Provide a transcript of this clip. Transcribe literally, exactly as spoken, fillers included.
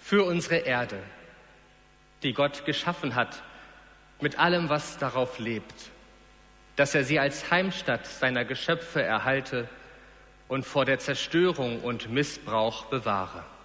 für unsere Erde, die Gott geschaffen hat, mit allem, was darauf lebt, dass er sie als Heimstatt seiner Geschöpfe erhalte und vor der Zerstörung und Missbrauch bewahre.